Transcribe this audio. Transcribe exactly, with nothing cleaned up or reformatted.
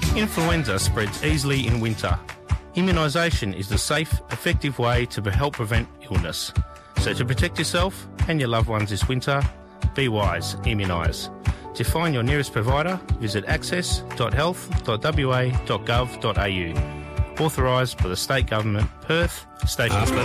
Influenza spreads easily in winter. Immunisation is the safe, effective way to help prevent illness. So to protect yourself and your loved ones this winter, be wise, immunise. To find your nearest provider, visit access dot health dot w a dot gov dot a u. Authorised by the State Government, Perth, Station...